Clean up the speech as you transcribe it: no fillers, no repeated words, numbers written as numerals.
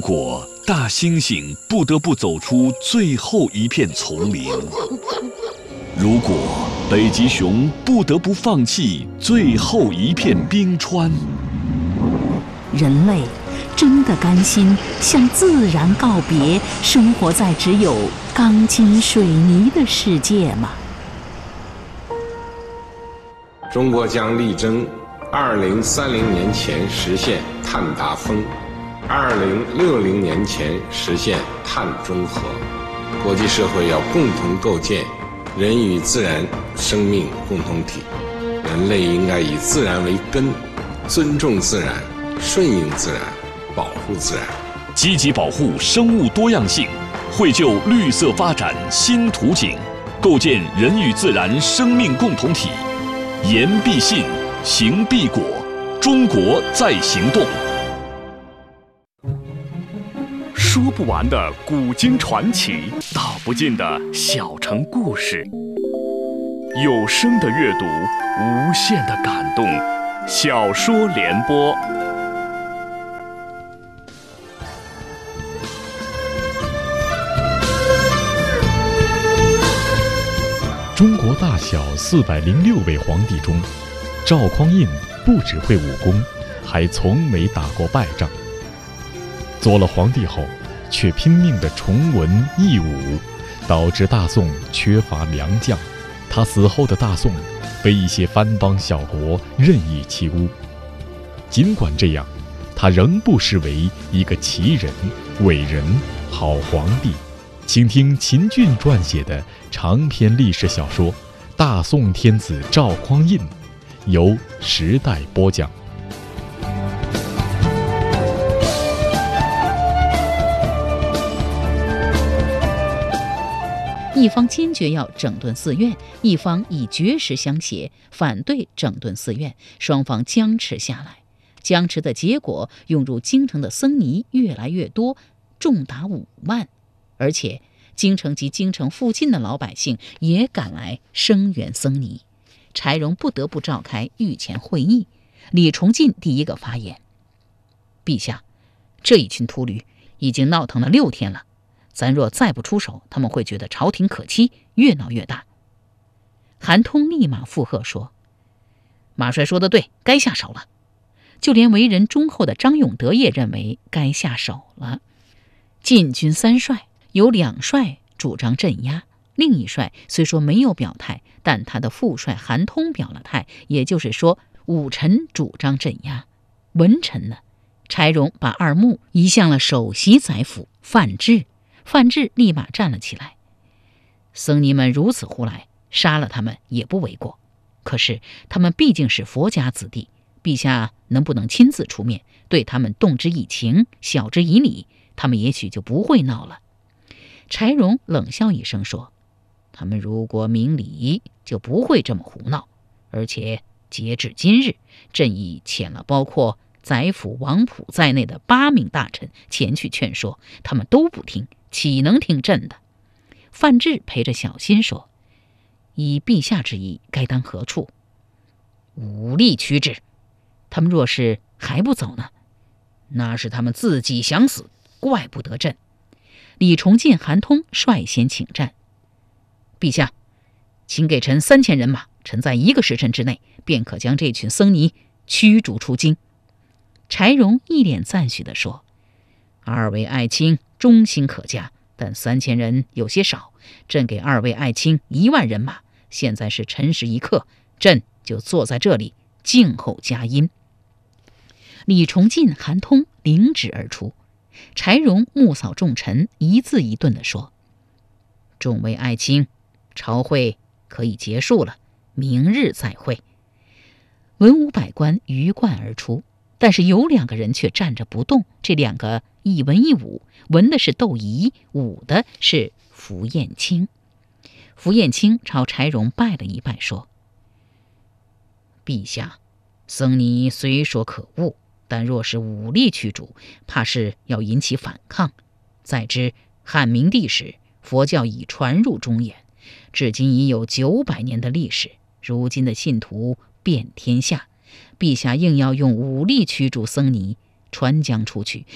果大猩猩不得不走出最后一片丛林，如果北极熊不得不放弃最后一片冰川， 人类真的甘心向自然告别，生活在只有钢筋水泥的世界吗？ 中国将力争2030年前实现碳达峰，2060年前实现碳中和。国际社会要共同构建人与自然生命共同体，人类应该以自然为根，尊重自然，顺应自然，保护自然， 积极保护生物多样性，绘就绿色发展新图景，构建人与自然生命共同体。言必信，行必果，中国在行动。说不完的古今传奇，道不尽的小城故事，有声的阅读，无限的感动。小说联播。 中国大小406位皇帝中，赵匡胤不只会武功，还从没打过败仗。做了皇帝后，却拼命地崇文抑武，导致大宋缺乏良将。他死后的大宋被一些藩邦小国任意欺污。尽管这样，他仍不失为一个奇人、伟人、好皇帝。请听秦俊撰写的长篇历史小说《大宋天子赵匡胤》，由时代播讲。 一方坚决要整顿寺院，一方以绝食相胁，反对整顿寺院，双方僵持下来。僵持的结果，涌入京城的僧尼越来越多，重达5万。而且京城及京城附近的老百姓也赶来声援僧尼，柴荣不得不召开御前会议。李崇进第一个发言：陛下，这一群秃驴已经闹腾了6天了，咱若再不出手，他们会觉得朝廷可欺，越闹越大。韩通立马附和说：马帅说得对，该下手了。就连为人忠厚的张永德也认为该下手了。禁军3帅有2帅主张镇压，另一帅虽说没有表态，但他的副帅韩通表了态，也就是说武臣主张镇压。文臣呢？柴荣把2目移向了首席宰辅范质，范质立马站了起来：僧尼们如此胡来，杀了他们也不为过。可是他们毕竟是佛家子弟，陛下能不能亲自出面，对他们动之以情，晓之以理，他们也许就不会闹了。柴荣冷笑一声说：他们如果明理，就不会这么胡闹。而且截至今日，朕已遣了包括宰辅王溥在内的8名大臣前去劝说，他们都不听，岂能听朕的？范质陪着小心说：依陛下之意，该当何处？武力驱之。他们若是还不走呢？那是他们自己想死，怪不得朕。李崇进、韩通率先请战：陛下，请给臣3000人马，臣在1个时辰之内便可将这群僧尼驱逐出京。柴荣一脸赞许地说：2位爱卿忠心可嘉，但3000人有些少，朕给2位爱卿1万人马。现在是辰时1刻，朕就坐在这里静候佳音。李崇进、韩通领旨而出。柴荣目扫众臣，一字一顿地说：众位爱卿，朝会可以结束了，明日再会。文武百官鱼贯而出，但是有2个人却站着不动。这2个一文一武，文的是窦仪，武的是符彦卿。符彦卿朝柴荣拜了一拜，说：陛下，僧尼虽说可恶，但若是武力驱逐，怕是要引起反抗。再知汉明帝时，佛教已传入中原，至今已有900年的历史，如今的信徒遍天下，陛下硬要用武力驱逐僧尼，传将出去，